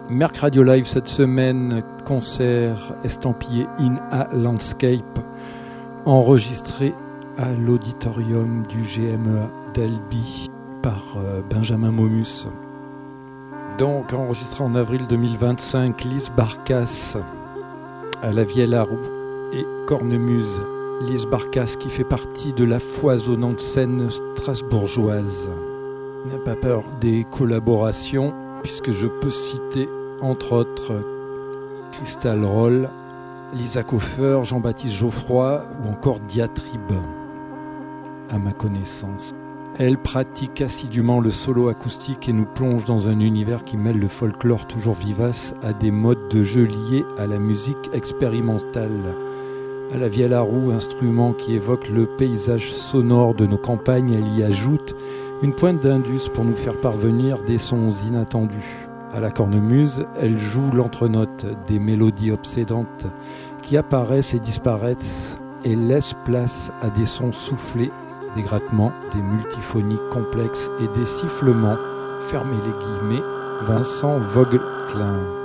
Merc Radio Live cette semaine, concert estampillé In a Landscape, enregistré à l'auditorium du GMEA d'Albi par Benjamin Momus. Donc enregistré en avril 2025, Lise Barkas à la Vielle-à-Roux et Cornemuse. Lise Barkas qui fait partie de la foisonnante scène strasbourgeoise. N'a pas peur des collaborations, puisque je peux citer entre autres Crystal Roll, Lisa Koffer, Jean-Baptiste Geoffroy ou encore Diatribe, à ma connaissance. Elle pratique assidûment le solo acoustique et nous plonge dans un univers qui mêle le folklore toujours vivace à des modes de jeu liés à la musique expérimentale. À la Vielle-à-Roux, instrument qui évoque le paysage sonore de nos campagnes, elle y ajoute une pointe d'indus pour nous faire parvenir des sons inattendus. À la cornemuse, elle joue l'entrenote des mélodies obsédantes qui apparaissent et disparaissent et laissent place à des sons soufflés, des grattements, des multiphonies complexes et des sifflements. Fermez les guillemets, Vincent Vogelklein.